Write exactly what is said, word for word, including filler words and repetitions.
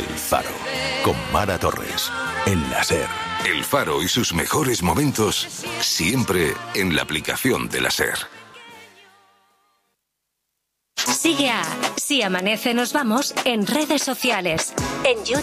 Faro, con Mara Torres, en la SER. El Faro y sus mejores momentos, siempre en la aplicación de la SER. Sigue a Si Amanece Nos Vamos en redes sociales, en YouTube.